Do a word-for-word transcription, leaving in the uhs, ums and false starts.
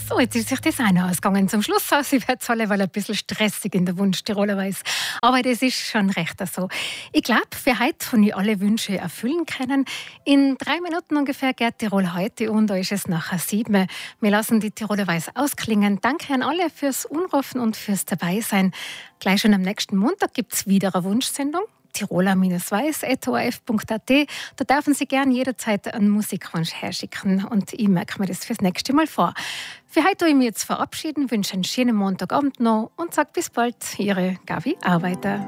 So, jetzt ist sich das auch noch ausgegangen. Zum Schluss aus, ich werde es alle weil ein bisschen stressig in der Wunsch-Tiroler Weise. Aber das ist schon recht so. Ich glaube, für heute habe ich alle Wünsche erfüllen können. In drei Minuten ungefähr geht Tirol heute und da ist es nachher sieben. Wir lassen die Tiroler Weise ausklingen. Danke an alle fürs Anrufen und fürs Dabeisein. Gleich schon am nächsten Montag gibt es wieder eine Wunschsendung. tiroler-weiß at o r f punkt a t. Da dürfen Sie gerne jederzeit einen Musikwunsch herschicken und ich merke mir das fürs nächste Mal vor. Für heute tue ich mich jetzt verabschieden, wünsche einen schönen Montagabend noch und sage bis bald, Ihre Gabi Arbeiter.